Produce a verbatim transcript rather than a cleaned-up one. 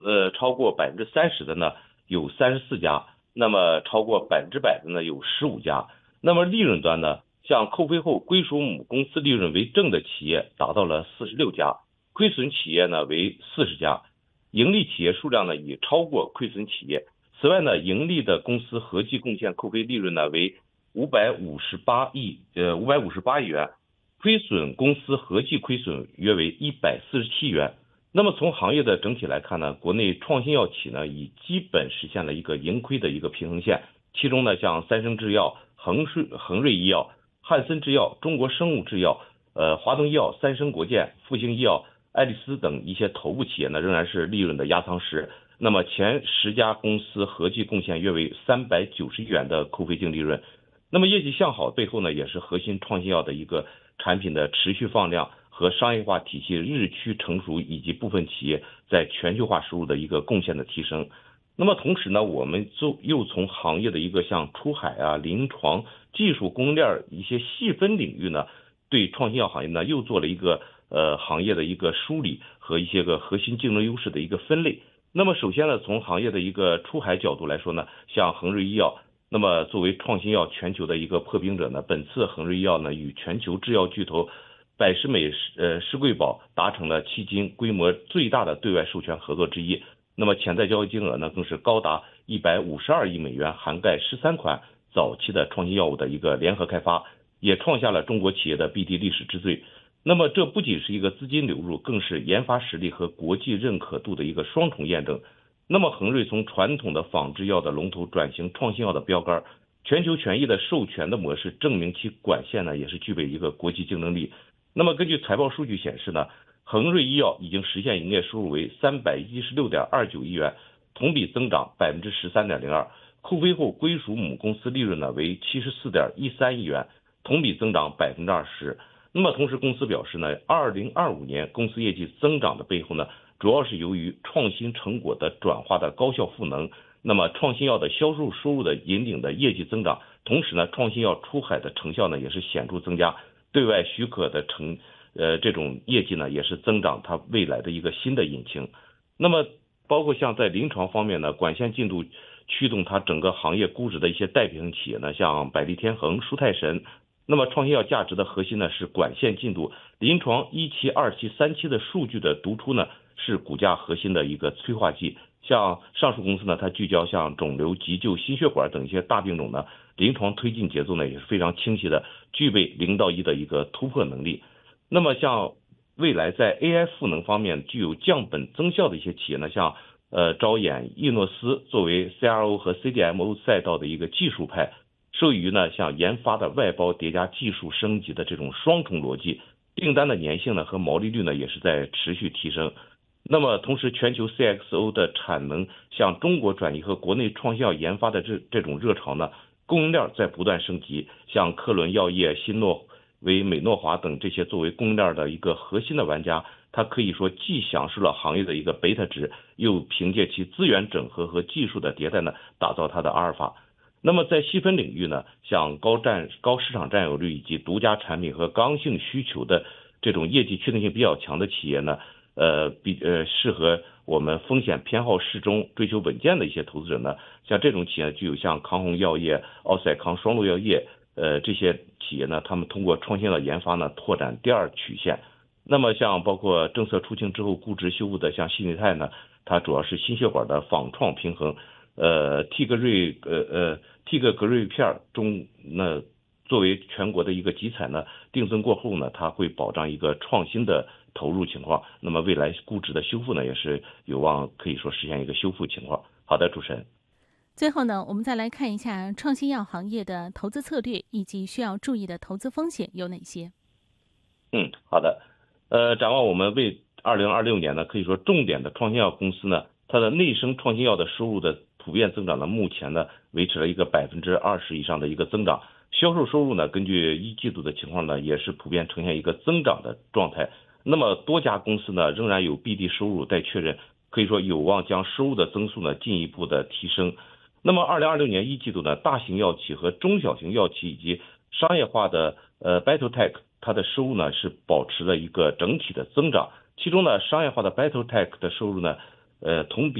呃超过百分之三十的呢有三十四家，那么超过百分之百的呢有十五家。那么利润端呢，像扣费后归属母公司利润为正的企业达到了四十六家，亏损企业呢为四十家，盈利企业数量呢已超过亏损企业。此外呢，盈利的公司合计贡献扣费利润呢为五百五十八亿，呃，五百五十八亿元，亏损公司合计亏损约为一百四十七元。那么从行业的整体来看呢，国内创新药企呢已基本实现了一个盈亏的一个平衡线。其中呢，像三生制药、恒瑞、恒瑞医药、汉森制药、中国生物制药、呃华东医药、三生国健、复星医药、爱丽丝等一些头部企业呢，仍然是利润的压舱石。那么前十家公司合计贡献约为三百九十亿元的扣费净利润。那么业绩向好背后呢，也是核心创新药的一个产品的持续放量和商业化体系日趋成熟，以及部分企业在全球化收入的一个贡献的提升。那么同时呢，我们就又从行业的一个像出海啊、临床、技术供应链一些细分领域呢，对创新药行业呢又做了一个呃行业的一个梳理和一些个核心竞争优势的一个分类。那么首先呢，从行业的一个出海角度来说呢，像恒瑞医药，那么作为创新药全球的一个破冰者呢，本次恒瑞医药呢与全球制药巨头百时美呃施贵宝达成了迄今规模最大的对外授权合作之一。那么潜在交易金额呢更是高达一百五十二亿美元，涵盖十三款早期的创新药物的一个联合开发，也创下了中国企业的 B D 历史之最。那么这不仅是一个资金流入，更是研发实力和国际认可度的一个双重验证。那么恒瑞从传统的仿制药的龙头转型创新药的标杆，全球权益的授权的模式证明其管线呢也是具备一个国际竞争力。那么根据财报数据显示呢，恒瑞医药已经实现营业收入为三百一十六点二九亿元，同比增长百分之十三点零二，扣费后归属母公司利润呢为七十四点一三亿元，同比增长百分之二十。那么同时公司表示呢，二零二五年公司业绩增长的背后呢，主要是由于创新成果的转化的高效赋能，那么创新药的销售收入的引领的业绩增长，同时呢，创新药出海的成效呢也是显著增加，对外许可的成呃这种业绩呢也是增长它未来的一个新的引擎。那么包括像在临床方面呢，管线进度驱动它整个行业估值的一些代表性企业呢，像百利天恒、舒泰神。那么创新药价值的核心呢是管线进度，临床一期、二期、三期的数据的读出呢是股价核心的一个催化剂。像上述公司呢，它聚焦像肿瘤、急救、心血管等一些大病种呢，临床推进节奏呢也是非常清晰的，具备零到一的一个突破能力。那么像未来在 A I 赋能方面具有降本增效的一些企业呢，像呃招眼、易诺斯作为 C R O 和 C D M O 赛道的一个技术派，受益于呢像研发的外包叠加技术升级的这种双重逻辑，订单的粘性呢和毛利率呢也是在持续提升。那么同时全球 C X O 的产能向中国转移和国内创新药研发的这这种热潮呢，供应链在不断升级，像克伦药业、新诺为美诺华等这些作为供应链的一个核心的玩家，它可以说既享受了行业的一个贝塔值，又凭借其资源整合和技术的迭代呢，打造它的阿尔法。那么在细分领域呢，像高占高市场占有率以及独家产品和刚性需求的这种业绩确定性比较强的企业呢，呃比呃适合我们风险偏好适中、追求稳健的一些投资者呢，像这种企业具有像康弘药业、奥赛康、双鹿药业，呃这些企业呢，他们通过创新的研发呢，拓展第二曲线。那么像包括政策出清之后估值修复的像新力泰呢，它主要是心血管的仿创平衡。呃，T 格瑞呃呃 T 个格瑞片中，那作为全国的一个集采呢，定增过后呢，它会保障一个创新的投入情况。那么未来估值的修复呢，也是有望可以说实现一个修复情况。好的，主持人。 最后呢，我们再来看一下创新药行业的投资策略以及需要注意的投资风险有哪些。 嗯，好的。呃，展望我们为二零二六年呢，可以说重点的创新药公司呢，它的内生创新药的收入的普遍增长呢，目前呢维持了一个百分之二十以上的一个增长。销售收入呢，根据一季度的情况呢，也是普遍呈现一个增长的状态。那么多家公司呢，仍然有 B D 收入待确认，可以说有望将收入的增速呢进一步的提升。那么二零二六年一季度呢，大型药企和中小型药企以及商业化的呃 Biotech， 它的收入呢是保持了一个整体的增长。其中呢，商业化的 Biotech 的收入呢， 呃同比。